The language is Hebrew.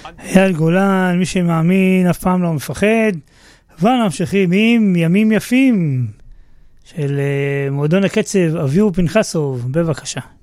אייל גולן, מי שמאמין אף פעם לא מפחד. ונמשיכים עם ימים יפים של מועדון הקצב, אביהו פנחסוב, בבקשה.